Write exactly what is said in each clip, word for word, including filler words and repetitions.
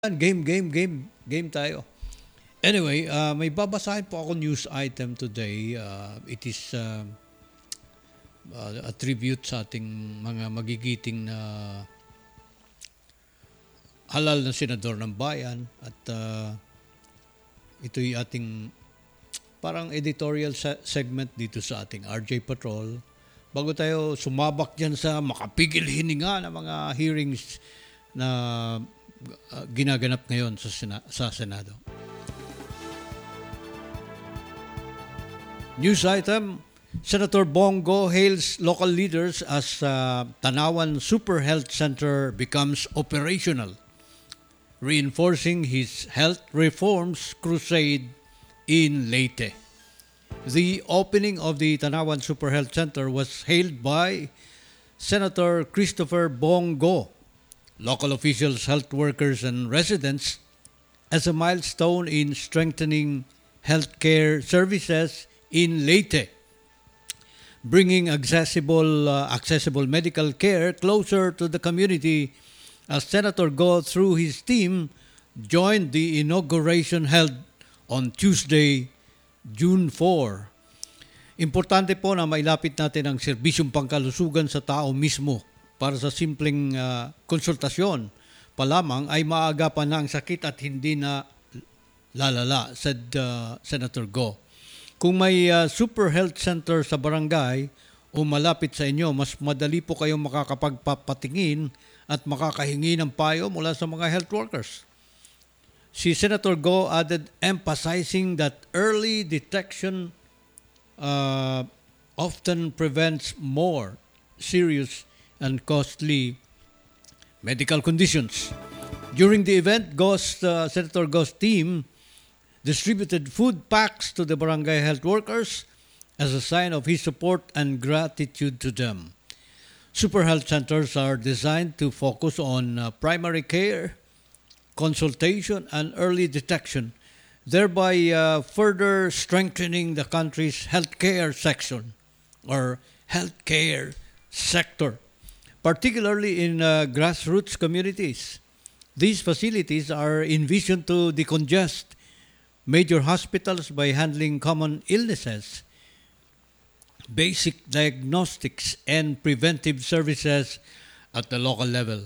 Game, game, game. Game tayo. Anyway, uh, may babasahin po ako news item today. Uh, it is uh, uh, a tribute sa ating mga magigiting na halal na senador ng bayan. At uh, ito'y ating parang editorial se- segment dito sa ating R J Patrol. Bago tayo sumabak dyan sa makapigil hininga ng mga hearings na uh, ginaganap ngayon sa, Sena- sa Senado. News item, Senator Bongo hails local leaders as uh, Tanawan Super Health Center becomes operational, reinforcing his health reforms crusade in Leyte. The opening of the Tanawan Super Health Center was hailed by Senator Christopher Bongo, local officials, health workers, and residents as a milestone in strengthening healthcare services in Leyte, bringing accessible, uh, accessible medical care closer to the community. As Senator Go, through his team, joined the inauguration held on Tuesday, June fourth. Importante po na mailapit natin ang serbisyong pangkalusugan sa tao mismo para sa simpleng uh, konsultasyon pa lamang ay maagapan na ang sakit at hindi na lalala, said uh, Senator Go. Kung may uh, super health center sa barangay o malapit sa inyo, mas madali po kayong makakapagpapatingin at makakahingi ng payo mula sa mga health workers. Si Senator Go added, emphasizing that early detection uh, often prevents more serious and costly medical conditions. During the event, Go's, uh, Senator Go's team distributed food packs to the barangay health workers as a sign of his support and gratitude to them. Super health centers are designed to focus on uh, primary care, consultation, and early detection, thereby uh, further strengthening the country's healthcare section or healthcare sector, particularly in uh, grassroots communities. These facilities are envisioned to decongest major hospitals by handling common illnesses, basic diagnostics, and preventive services at the local level.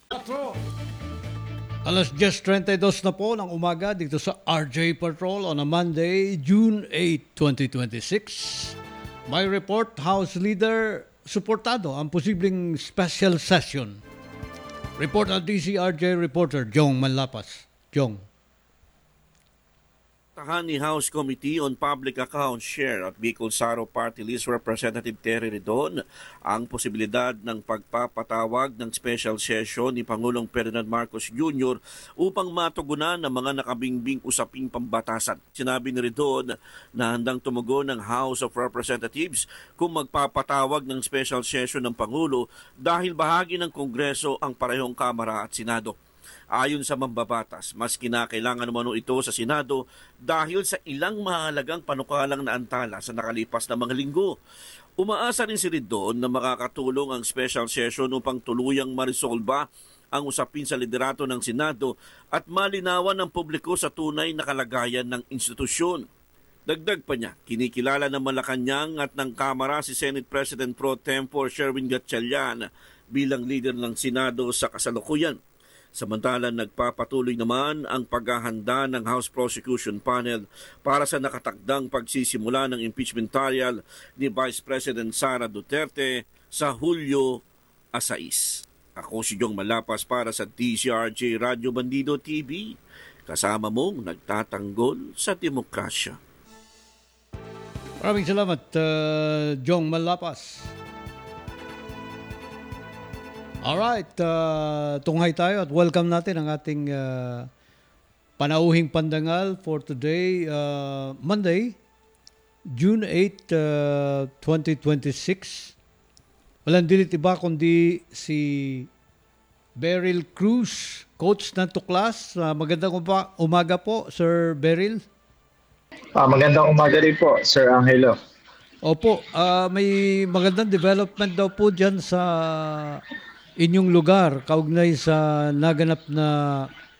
Alas diyes trentadós na po ng umaga dito sa R J Patrol on a Monday, June eighth, twenty twenty-six. My report, House Leader, suportado ang posibleng special session. Report at D C R J reporter Jong Manlapas. Jong. Tahan ni House Committee on Public Accounts Chair at Bicol-Saro Party List Representative Terry Redon ang posibilidad ng pagpapatawag ng special session ni Pangulong Ferdinand Marcos Junior upang matugunan ang mga nakabingbing usaping pambatasan. Sinabi ni Redon na handang tumugon ng House of Representatives kung magpapatawag ng special session ng Pangulo dahil bahagi ng Kongreso ang parehong Kamara at Senado. Ayon sa mambabatas, mas kinakailangan naman ito sa Senado dahil sa ilang mahalagang panukalang na antala sa nakalipas na mga linggo. Umaasa rin si Redon na makakatulong ang special session upang tuluyang marisolba ang usapin sa liderato ng Senado at malinawan ng publiko sa tunay na kalagayan ng institusyon. Dagdag pa niya, kinikilala ng Malacanang at ng Kamara si Senate President Pro Tempore Sherwin Gatchalian bilang leader ng Senado sa kasalukuyan. Samantalang nagpapatuloy naman ang paghahanda ng House Prosecution Panel para sa nakatakdang pagsisimula ng impeachment trial ni Vice President Sara Duterte sa Hulyo sais. Ako si Jong Malapas para sa D C R J Radio Bandido T V, kasama mong nagtatanggol sa demokrasya. Maraming salamat, uh, Jong Malapas. Alright, uh, tunghay tayo at welcome natin ang ating uh, panauhing pandangal for today, uh, Monday, June eighth, uh, twenty twenty-six. Walang dilit iba kundi si Beryl Cruz, coach ng Tuklas. Uh, magandang umaga po, Sir Beryl. Ah, magandang umaga rin po, Sir Angelo. Opo, uh, may magandang development daw po dyan sa inyong lugar kaugnay sa naganap na